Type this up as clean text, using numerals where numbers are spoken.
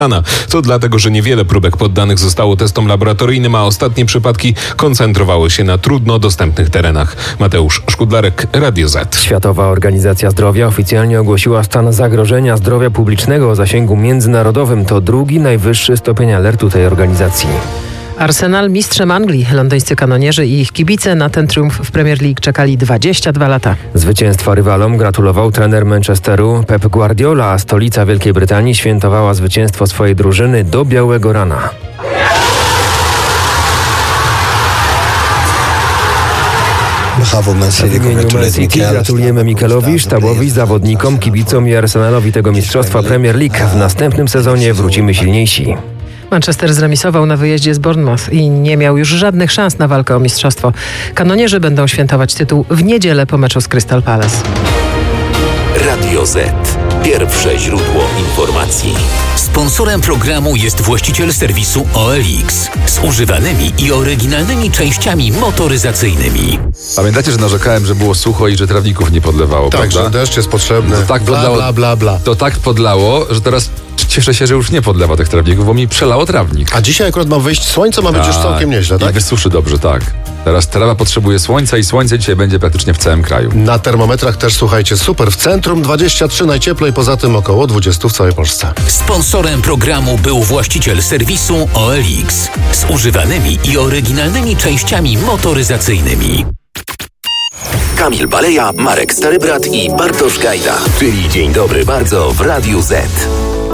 To dlatego, że niewiele próbek poddanych zostało testom laboratoryjnym, a ostatnie przypadki koncentrowały się na trudno dostępnych terenach. Mateusz Szkudlarek, Radio Z. Światowa Organizacja Zdrowia oficjalnie ogłosiła stan zagrożenia zdrowia publicznego o zasięgu międzynarodowym. To drugi najwyższy stopień alertu tej organizacji. Arsenal mistrzem Anglii. Londyńscy kanonierzy i ich kibice na ten triumf w Premier League czekali 22 lata. Zwycięstwa rywalom gratulował trener Manchesteru Pep Guardiola, a stolica Wielkiej Brytanii świętowała zwycięstwo swojej drużyny do białego rana. W imieniu Man City gratulujemy Mikelowi, sztabowi, zawodnikom, kibicom i Arsenalowi tego mistrzostwa Premier League. W następnym sezonie wrócimy silniejsi. Manchester zremisował na wyjeździe z Bournemouth i nie miał już żadnych szans na walkę o mistrzostwo. Kanonierzy będą świętować tytuł w niedzielę po meczu z Crystal Palace. Radio Z. Pierwsze źródło informacji. Sponsorem programu jest właściciel serwisu OLX z używanymi i oryginalnymi częściami motoryzacyjnymi. Pamiętacie, że narzekałem, że było sucho i że trawników nie podlewało, tak, prawda? że deszcz jest potrzebny. To tak podlało, bla. To tak podlało, że teraz cieszę się, że już nie podlewa tych trawników, bo mi przelało trawnik. A dzisiaj akurat ma wyjść słońce, ma być już całkiem nieźle, tak? I wysuszy dobrze, tak. Teraz trawa potrzebuje słońca i słońce dzisiaj będzie praktycznie w całym kraju. Na termometrach też, słuchajcie, super. W centrum 23 najcieplej, poza tym około 20 w całej Polsce. Sponsorem programu był właściciel serwisu OLX z używanymi i oryginalnymi częściami motoryzacyjnymi. Kamil Baleja, Marek Starybrat i Bartosz Gajda, czyli Dzień Dobry Bardzo w Radiu Z.